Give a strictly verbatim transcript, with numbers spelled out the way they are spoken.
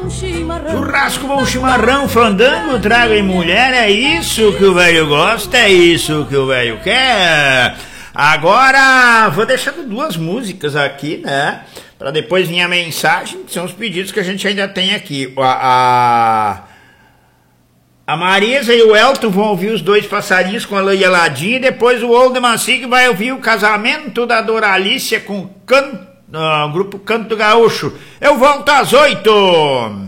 Churrasco, bom chimarrão, fandango, traga em mulher, é isso que o velho gosta, é isso que o velho quer. Agora, vou deixando duas músicas aqui, né, para depois vir a mensagem, que são os pedidos que a gente ainda tem aqui. A, a, a Marisa e o Elton vão ouvir Os Dois Passarinhos com a Leia Ladinha, e depois o Oldman Sig vai ouvir O Casamento da Doralícia com can, uh, o grupo Canto Gaúcho. Eu volto às oito!